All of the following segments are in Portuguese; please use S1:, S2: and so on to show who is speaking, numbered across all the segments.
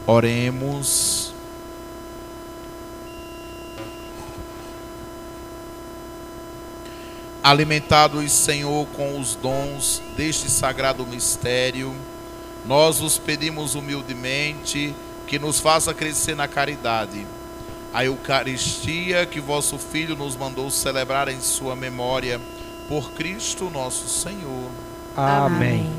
S1: Oremos. Alimentados, Senhor, com os dons deste sagrado mistério, nós vos pedimos humildemente que nos faça crescer na caridade. A Eucaristia que vosso Filho nos mandou celebrar em sua memória, por Cristo nosso Senhor.
S2: Amém.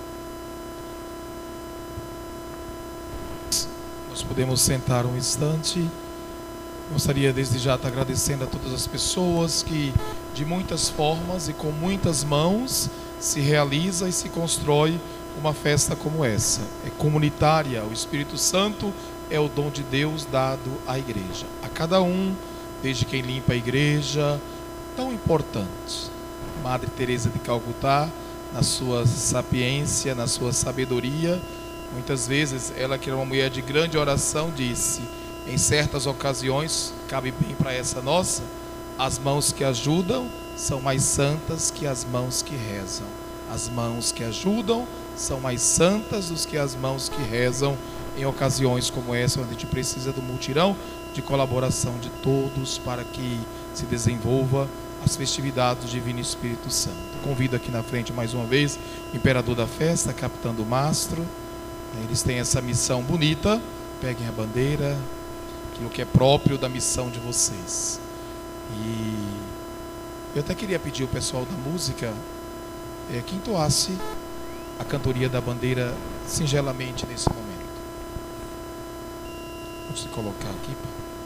S3: Nós podemos sentar um instante. Gostaria desde já estar agradecendo a todas as pessoas que de muitas formas e com muitas mãos se realiza e se constrói uma festa como essa. É comunitária, o Espírito Santo é o dom de Deus dado à igreja. A cada um, desde quem limpa a igreja, tão importante. Madre Teresa de Calcutá, na sua sapiência, na sua sabedoria, muitas vezes ela, que era uma mulher de grande oração, disse: em certas ocasiões, cabe bem para essa nossa, as mãos que ajudam são mais santas que as mãos que rezam. As mãos que ajudam são mais santas do que as mãos que rezam, em ocasiões como essa, onde a gente precisa do mutirão de colaboração de todos para que se desenvolva as festividades do Divino Espírito Santo. Convido aqui na frente mais uma vez o imperador da festa, capitão do mastro. Eles têm essa missão bonita. Peguem a bandeira, aquilo que é próprio da missão de vocês. E eu até queria pedir ao pessoal da música que entoasse a cantoria da bandeira singelamente nesse momento. Vamos se colocar aqui.